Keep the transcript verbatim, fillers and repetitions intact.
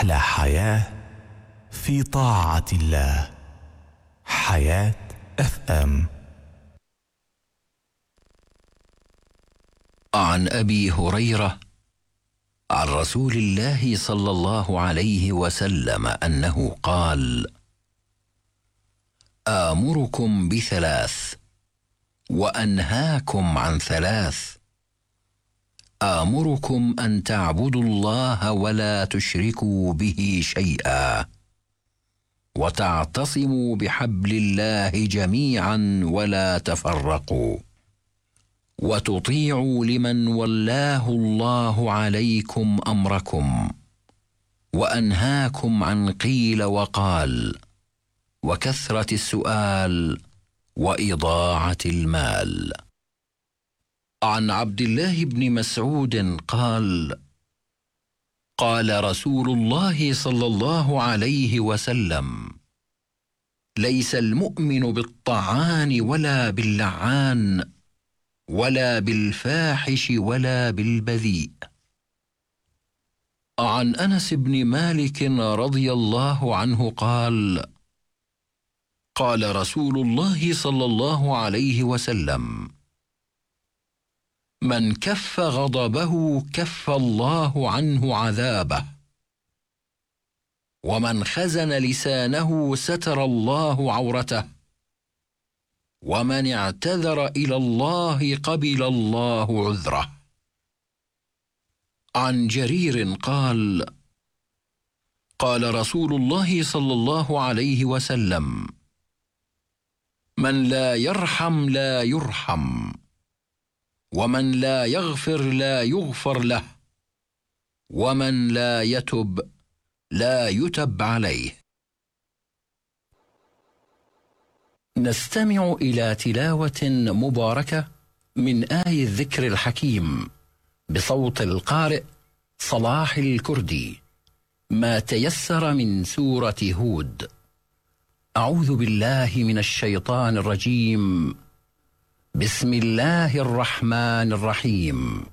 أحلى حياة في طاعة الله. حياة اف ام. عن أبي هريرة عن رسول الله صلى الله عليه وسلم أنه قال: آمركم بثلاث وأنهاكم عن ثلاث. آمركم أن تعبدوا الله ولا تشركوا به شيئا، وتعتصموا بحبل الله جميعا ولا تفرقوا، وتطيعوا لمن ولاه الله عليكم أمركم. وأنهاكم عن قيل وقال، وكثرة السؤال، وإضاعة المال. عن عبد الله بن مسعود قال: قال رسول الله صلى الله عليه وسلم: ليس المؤمن بالطعان ولا باللعان ولا بالفاحش ولا بالبذيء. عن أنس بن مالك رضي الله عنه قال: قال رسول الله صلى الله عليه وسلم: من كف غضبه كف الله عنه عذابه، ومن خزن لسانه ستر الله عورته، ومن اعتذر إلى الله قبل الله عذره. عن جرير قال: قال رسول الله صلى الله عليه وسلم: من لا يرحم لا يرحم، ومن لا يغفر لا يغفر له، ومن لا يتب لا يتب عليه. نستمع إلى تلاوة مباركة من آي الذكر الحكيم بصوت القارئ صلاح الكردي، ما تيسر من سورة هود. أعوذ بالله من الشيطان الرجيم. بسم الله الرحمن الرحيم.